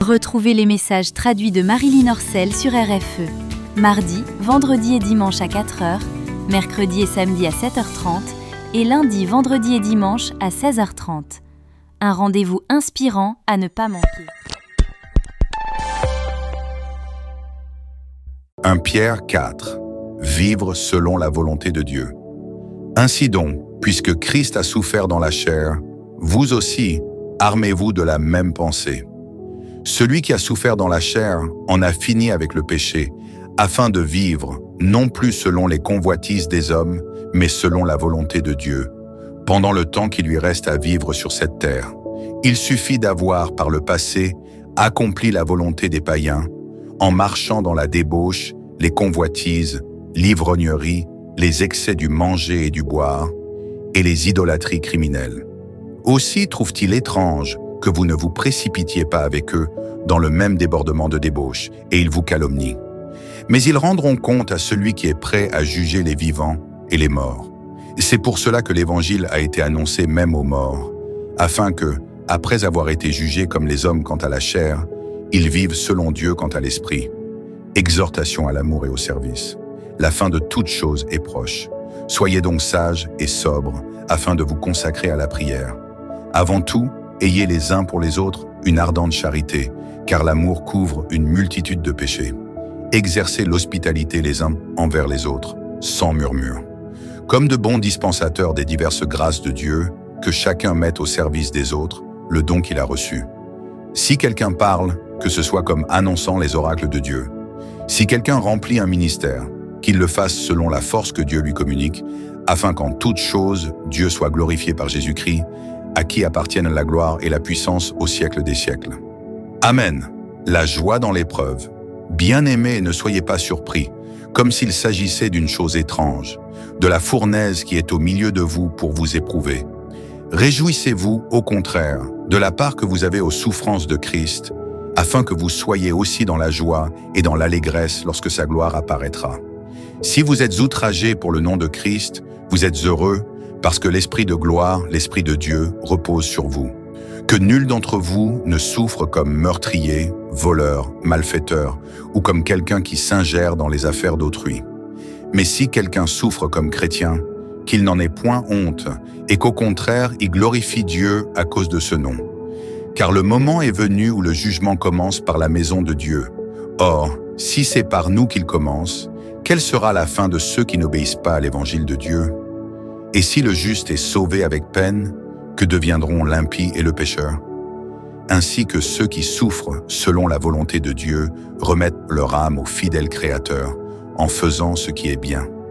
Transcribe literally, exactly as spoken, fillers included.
Retrouvez les messages traduits de Marilyn Orcel sur R F E. Mardi, vendredi et dimanche à quatre heures, mercredi et samedi à sept heures trente et lundi, vendredi et dimanche à seize heures trente. Un rendez-vous inspirant à ne pas manquer. premier Pierre quatre. Vivre selon la volonté de Dieu. Ainsi donc, puisque Christ a souffert dans la chair, vous aussi, armez-vous de la même pensée. Celui qui a souffert dans la chair en a fini avec le péché, afin de vivre, non plus selon les convoitises des hommes, mais selon la volonté de Dieu, pendant le temps qui lui reste à vivre sur cette terre. Il suffit d'avoir, par le passé, accompli la volonté des païens, en marchant dans la débauche, les convoitises, l'ivrognerie, les excès du manger et du boire, et les idolâtries criminelles. Aussi trouve-t-il étrange que vous ne vous précipitiez pas avec eux dans le même débordement de débauche, et ils vous calomnient. Mais ils rendront compte à celui qui est prêt à juger les vivants et les morts. C'est pour cela que l'Évangile a été annoncé même aux morts, afin que, après avoir été jugés comme les hommes quant à la chair, ils vivent selon Dieu quant à l'esprit. Exhortation à l'amour et au service. La fin de toute chose est proche. Soyez donc sages et sobres, afin de vous consacrer à la prière. Avant tout, ayez les uns pour les autres une ardente charité, car l'amour couvre une multitude de péchés. Exercez l'hospitalité les uns envers les autres, sans murmure. Comme de bons dispensateurs des diverses grâces de Dieu, que chacun mette au service des autres le don qu'il a reçu. Si quelqu'un parle, que ce soit comme annonçant les oracles de Dieu. Si quelqu'un remplit un ministère, qu'il le fasse selon la force que Dieu lui communique, afin qu'en toute chose, Dieu soit glorifié par Jésus-Christ, à qui appartiennent la gloire et la puissance au siècle des siècles. Amen. La joie dans l'épreuve. Bien-aimés, ne soyez pas surpris, comme s'il s'agissait d'une chose étrange, de la fournaise qui est au milieu de vous pour vous éprouver. Réjouissez-vous, au contraire, de la part que vous avez aux souffrances de Christ, afin que vous soyez aussi dans la joie et dans l'allégresse lorsque sa gloire apparaîtra. Si vous êtes outragés pour le nom de Christ, vous êtes heureux, parce que l'Esprit de gloire, l'Esprit de Dieu, repose sur vous. Que nul d'entre vous ne souffre comme meurtrier, voleur, malfaiteur, ou comme quelqu'un qui s'ingère dans les affaires d'autrui. Mais si quelqu'un souffre comme chrétien, qu'il n'en ait point honte, et qu'au contraire, il glorifie Dieu à cause de ce nom. Car le moment est venu où le jugement commence par la maison de Dieu. Or, si c'est par nous qu'il commence, quelle sera la fin de ceux qui n'obéissent pas à l'évangile de Dieu? Et si le juste est sauvé avec peine, que deviendront l'impie et le pécheur? Ainsi que ceux qui souffrent selon la volonté de Dieu remettent leur âme au fidèle Créateur en faisant ce qui est bien.